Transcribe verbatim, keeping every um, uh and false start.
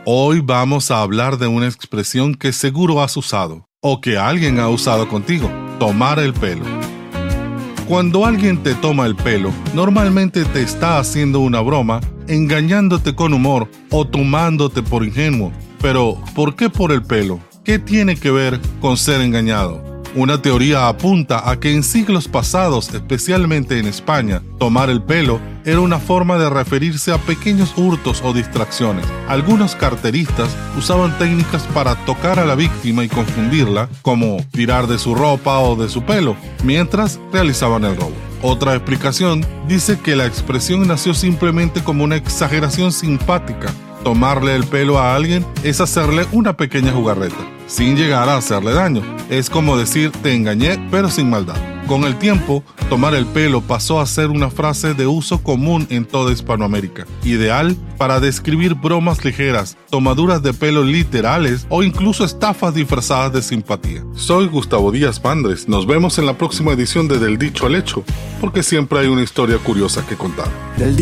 Hoy vamos a hablar de una expresión que seguro has usado, o que alguien ha usado contigo: tomar el pelo. Cuando alguien te toma el pelo, normalmente te está haciendo una broma, engañándote con humor o tomándote por ingenuo. Pero, ¿por qué por el pelo? ¿Qué tiene que ver con ser engañado? Una teoría apunta a que en siglos pasados, especialmente en España, tomar el pelo era una forma de referirse a pequeños hurtos o distracciones. Algunos carteristas usaban técnicas para tocar a la víctima y confundirla, como tirar de su ropa o de su pelo, mientras realizaban el robo. Otra explicación dice que la expresión nació simplemente como una exageración simpática. Tomarle el pelo a alguien es hacerle una pequeña jugarreta, sin llegar a hacerle daño. Es como decir: te engañé, pero sin maldad. Con el tiempo, tomar el pelo pasó a ser una frase de uso común en toda Hispanoamérica, ideal para describir bromas ligeras, tomaduras de pelo literales o incluso estafas disfrazadas de simpatía. Soy Gustavo Díaz Pandres. Nos vemos en la próxima edición de Del Dicho al Hecho, porque siempre hay una historia curiosa que contar.